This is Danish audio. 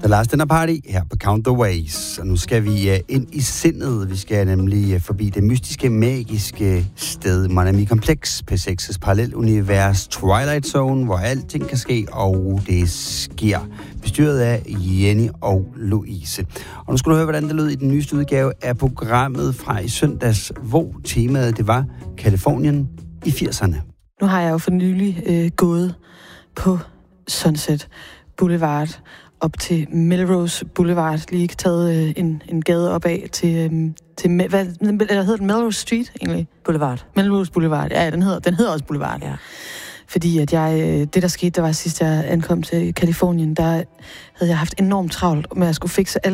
The Last Dinner Party her på Count the Ways. Og nu skal vi ind i sindet. Vi skal nemlig forbi det mystiske, magiske sted Miami Complex, P6's parallelunivers Twilight Zone, hvor alting kan ske, og det sker. Bestyret af Jenny og Louise. Og nu skal du høre, hvordan det lød i den nyeste udgave af programmet fra i søndags, hvor temaet det var Californien i 80'erne. Nu har jeg jo for nylig gået på Sunset Boulevard op til Melrose Boulevard, lige taget en gade opad til hvad hedder den? Melrose Street egentlig? Boulevard. Melrose Boulevard, ja, den hedder også Boulevard. Ja. Fordi at det der skete, der var sidst jeg ankom til Californien, der havde jeg haft enormt travlt med at skulle fikse alle